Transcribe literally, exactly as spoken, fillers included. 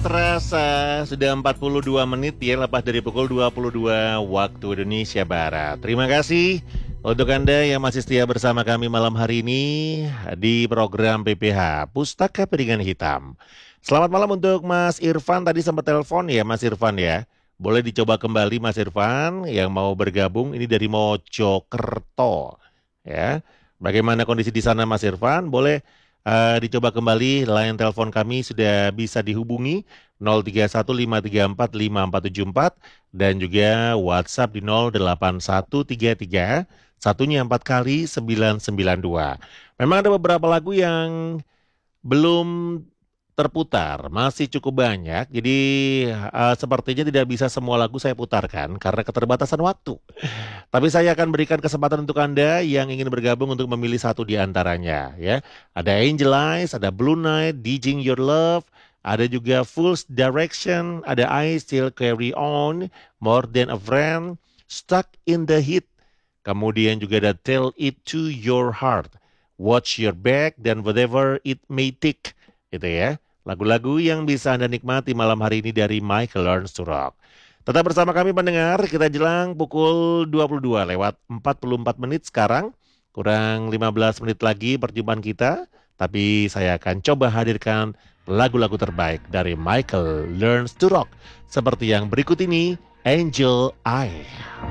terasa sudah empat puluh dua menit ya lepas dari pukul dua puluh dua waktu Indonesia Barat. Terima kasih untuk Anda yang masih setia bersama kami malam hari ini di program P P H Pustaka Piringan Hitam. Selamat malam untuk Mas Irfan, tadi sempat telepon ya Mas Irfan ya. Boleh dicoba kembali Mas Irfan yang mau bergabung, ini dari Mojokerto ya. Bagaimana kondisi di sana Mas Irfan? Boleh Uh, dicoba kembali, line telepon kami sudah bisa dihubungi nol tiga satu lima tiga empat lima empat tujuh empat dan juga WhatsApp di nol delapan satu tiga tiga satunya empat kali sembilan sembilan dua. Memang ada beberapa lagu yang belum terputar, masih cukup banyak, jadi uh, sepertinya tidak bisa semua lagu saya putarkan karena keterbatasan waktu. Tapi saya akan berikan kesempatan untuk Anda yang ingin bergabung untuk memilih satu di antaranya ya. Ada Angel Eyes, ada Blue Night, Dijing Your Love, ada juga Fool's Direction, ada I Still Carry On, More Than a Friend, Stuck in the Heat. Kemudian juga ada Tell It to Your Heart, Watch Your Back, dan Whatever It May Take. Gitu ya. Lagu-lagu yang bisa Anda nikmati malam hari ini dari Michael Learns to Rock. Tetap bersama kami pendengar, kita jelang pukul dua puluh dua lewat empat puluh empat menit sekarang. Kurang lima belas menit lagi perjumpaan kita. Tapi saya akan coba hadirkan lagu-lagu terbaik dari Michael Learns to Rock. Seperti yang berikut ini, Angel Eye.